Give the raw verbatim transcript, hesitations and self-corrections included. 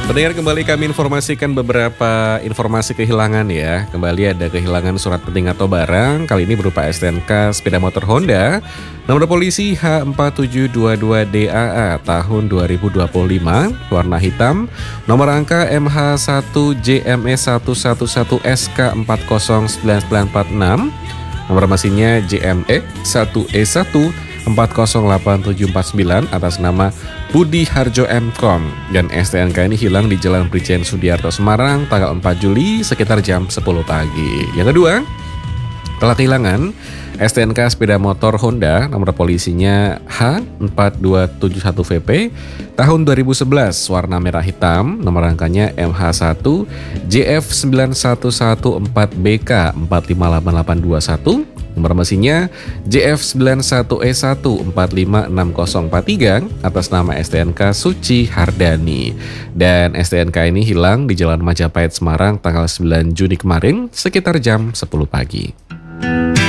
Pendengar, kembali kami informasikan beberapa informasi kehilangan ya. Kembali ada kehilangan surat penting atau barang, kali ini berupa S T N K sepeda motor Honda, nomor polisi H empat tujuh dua dua D A A tahun dua ribu dua puluh lima, warna hitam, nomor angka M H satu J M E satu satu satu S K empat nol sembilan sembilan empat enam, nomor mesinnya J M E satu E satu empat nol delapan tujuh empat sembilan atas nama Budi Harjo M-Com, dan S T N K ini hilang di Jalan Brigjen Sudiarto Semarang tanggal empat Juli sekitar jam sepuluh pagi. Yang kedua, telah kehilangan S T N K sepeda motor Honda, nomor polisinya H empat dua tujuh satu V P tahun dua ribu sebelas, warna merah hitam, nomor angkanya M H satu J F sembilan satu satu empat B K empat lima delapan delapan dua satu, nomor mesinnya J F sembilan satu E satu empat lima enam nol empat tiga atas nama S T N K Suci Hardani. Dan S T N K ini hilang di Jalan Majapahit Semarang tanggal sembilan Juni kemarin sekitar jam sepuluh pagi.